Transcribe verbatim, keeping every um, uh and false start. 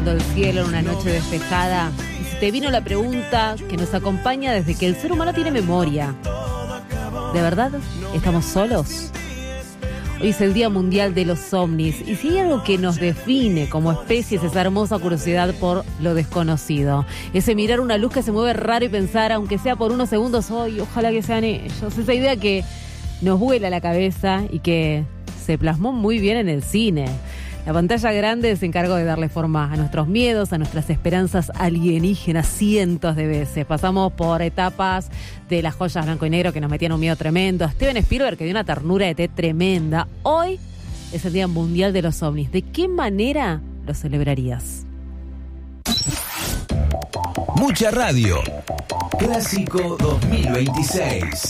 mirando el cielo en una noche despejada y se te vino la pregunta que nos acompaña desde que el ser humano tiene memoria. ¿De verdad estamos solos? Hoy es el Día Mundial de los OVNIs y si hay algo que nos define como especie es esa hermosa curiosidad por lo desconocido. Ese mirar una luz que se mueve raro y pensar, aunque sea por unos segundos, hoy ojalá que sean ellos. Esa idea que nos vuela la cabeza y que se plasmó muy bien en el cine. La pantalla grande se encargó de darle forma a nuestros miedos, a nuestras esperanzas alienígenas cientos de veces. Pasamos por etapas de las joyas blanco y negro que nos metían un miedo tremendo. A Steven Spielberg que dio una ternura de té tremenda. Hoy es el Día Mundial de los OVNIs. ¿De qué manera lo celebrarías? Mucha radio. Clásico dos mil veintiséis.